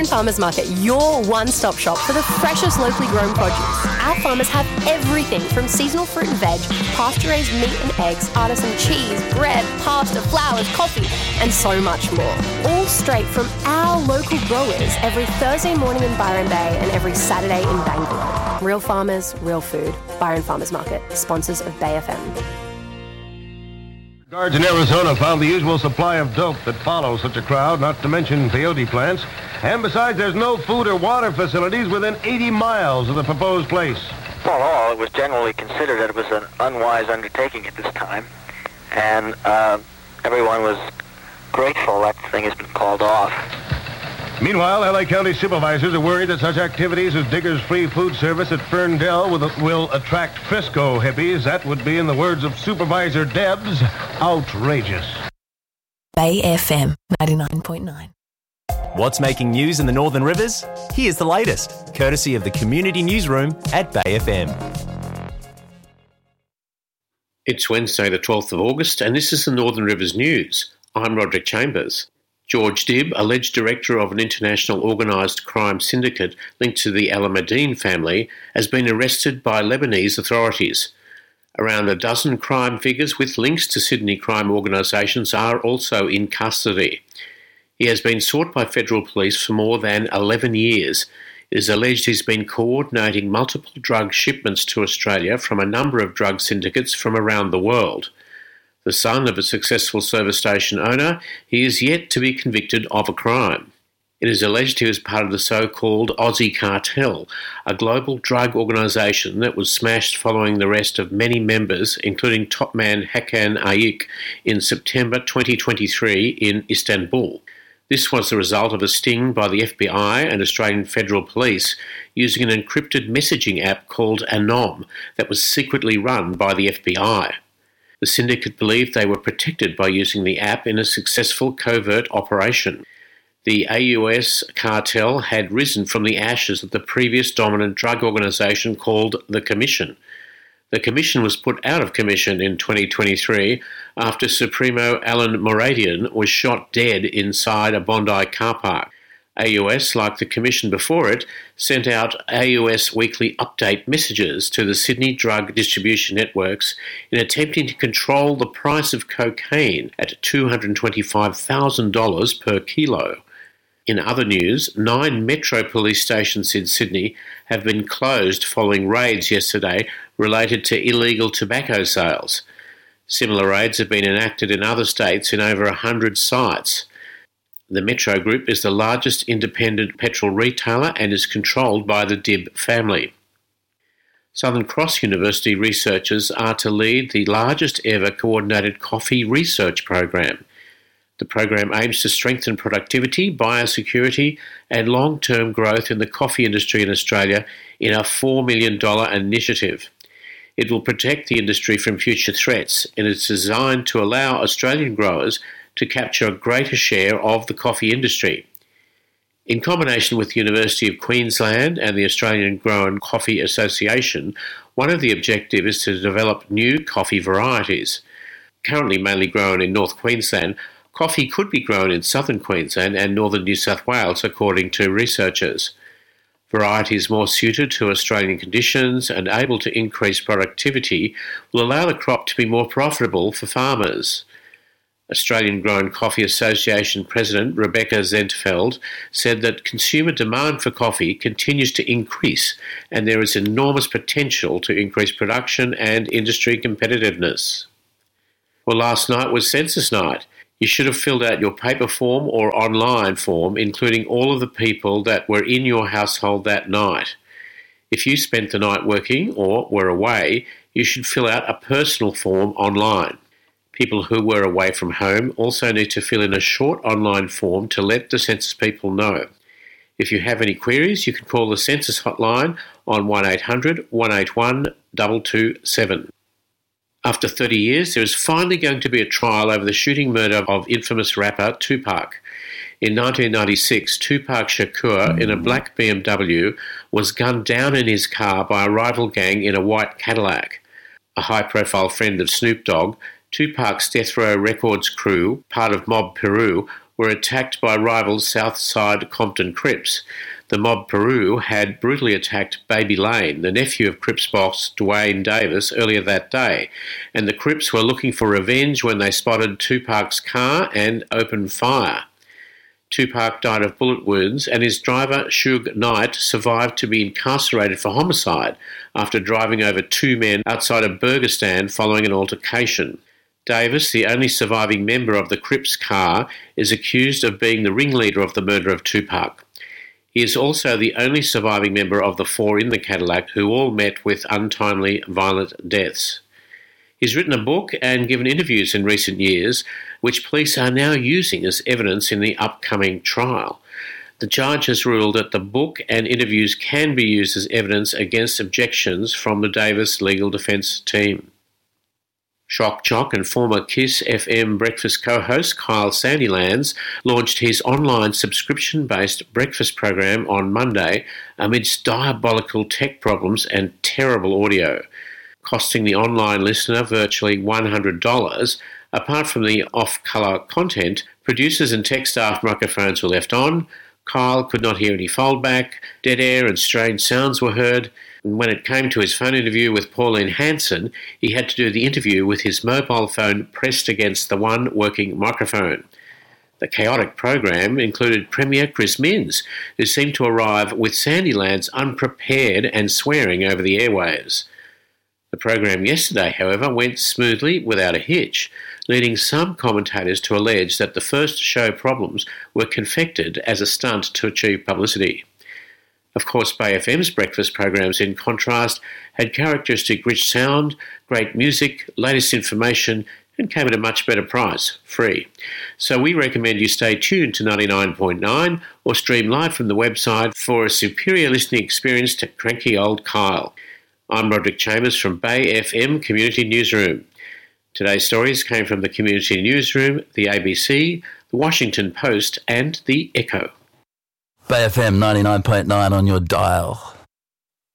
Byron Farmers Market, your one-stop shop for the freshest locally grown produce. Our farmers have everything from seasonal fruit and veg, pasture-raised meat and eggs, artisan cheese, bread, pasta, flowers, coffee, and so much more. All straight from our local growers every Thursday morning in Byron Bay and every Saturday in Bangalore. Real farmers, real food. Byron Farmers Market, sponsors of Bay FM. Guards in Arizona found the usual supply of dope that follows such a crowd, not to mention peyote plants. And besides, there's no food or water facilities within 80 miles of the proposed place. Well, all, it was generally considered that it was an unwise undertaking at this time. And everyone was grateful that thing has been called off. Meanwhile, L.A. County supervisors are worried that such activities as Digger's Free Food Service at Ferndale will attract Frisco hippies. That would be, in the words of Supervisor Debs, outrageous. Bay FM 99.9. What's making news in the Northern Rivers? Here's the latest, courtesy of the Community Newsroom at Bay FM. It's Wednesday the 12th of August and this is the Northern Rivers News. I'm Roderick Chambers. George Dibb, alleged director of an international organised crime syndicate linked to the Al-Madeen family, has been arrested by Lebanese authorities. Around a dozen crime figures with links to Sydney crime organisations are also in custody. He has been sought by federal police for more than 11 years. It is alleged he's been coordinating multiple drug shipments to Australia from a number of drug syndicates from around the world. The son of a successful service station owner, he is yet to be convicted of a crime. It is alleged he was part of the so-called Aussie Cartel, a global drug organisation that was smashed following the arrest of many members, including top man Hakan Ayik, in September 2023 in Istanbul. This was the result of a sting by the FBI and Australian Federal Police using an encrypted messaging app called Anom that was secretly run by the FBI. The syndicate believed they were protected by using the app in a successful covert operation. The AUS cartel had risen from the ashes of the previous dominant drug organisation called the Commission. The Commission was put out of commission in 2023 after Supremo Alan Moradian was shot dead inside a Bondi car park. AUS, like the Commission before it, sent out AUS weekly update messages to the Sydney drug distribution networks in attempting to control the price of cocaine at $225,000 per kilo. In other news, 9 Metro police stations in Sydney have been closed following raids yesterday related to illegal tobacco sales. Similar raids have been enacted in other states in over 100 sites. The Metro Group is the largest independent petrol retailer and is controlled by the Dibb family. Southern Cross University researchers are to lead the largest ever coordinated coffee research program. The program aims to strengthen productivity, biosecurity and long-term growth in the coffee industry in Australia in a $4 million initiative. It will protect the industry from future threats and is designed to allow Australian growers to capture a greater share of the coffee industry. In combination with the University of Queensland and the Australian Grown Coffee Association, one of the objectives is to develop new coffee varieties. Currently mainly grown in North Queensland, coffee could be grown in southern Queensland and northern New South Wales, according to researchers. Varieties more suited to Australian conditions and able to increase productivity will allow the crop to be more profitable for farmers. Australian Grown Coffee Association President Rebecca Zentfeld said that consumer demand for coffee continues to increase and there is enormous potential to increase production and industry competitiveness. Well, last night was census night. You should have filled out your paper form or online form, including all of the people that were in your household that night. If you spent the night working or were away, you should fill out a personal form online. People who were away from home also need to fill in a short online form to let the census people know. If you have any queries, you can call the census hotline on 1800 181 227. After 30 years, there is finally going to be a trial over the shooting murder of infamous rapper Tupac. In 1996, Tupac Shakur, in a black BMW, was gunned down in his car by a rival gang in a white Cadillac. A high-profile friend of Snoop Dogg, Tupac's Death Row Records crew, part of Mob Peru, were attacked by rival Southside Compton Crips. The mob Peru had brutally attacked Baby Lane, the nephew of Crips boss Dwayne Davis, earlier that day, and the Crips were looking for revenge when they spotted Tupac's car and opened fire. Tupac died of bullet wounds, and his driver, Suge Knight, survived to be incarcerated for homicide after driving over two men outside a burger stand following an altercation. Davis, the only surviving member of the Crips car, is accused of being the ringleader of the murder of Tupac. He is also the only surviving member of the four in the Cadillac who all met with untimely violent deaths. He's written a book and given interviews in recent years, which police are now using as evidence in the upcoming trial. The judge has ruled that the book and interviews can be used as evidence against objections from the Davis legal defence team. Shock Jock and former KISS FM breakfast co-host Kyle Sandilands launched his online subscription-based breakfast program on Monday amidst diabolical tech problems and terrible audio, costing the online listener virtually $100. Apart from the off-colour content, producers and tech staff microphones were left on. Kyle could not hear any foldback, dead air and strange sounds were heard, and when it came to his phone interview with Pauline Hanson, he had to do the interview with his mobile phone pressed against the one working microphone. The chaotic program included Premier Chris Minns, who seemed to arrive with Sandilands unprepared and swearing over the airwaves. The program yesterday, however, went smoothly without a hitch, leading some commentators to allege that the first show problems were confected as a stunt to achieve publicity. Of course, Bay FM's breakfast programs, in contrast, had characteristic rich sound, great music, latest information, and came at a much better price, free. So we recommend you stay tuned to 99.9 or stream live from the website for a superior listening experience to cranky old Kyle. I'm Roderick Chambers from Bay FM Community Newsroom. Today's stories came from the Community Newsroom, the ABC, the Washington Post and the Echo. Bay FM 99.9 on your dial.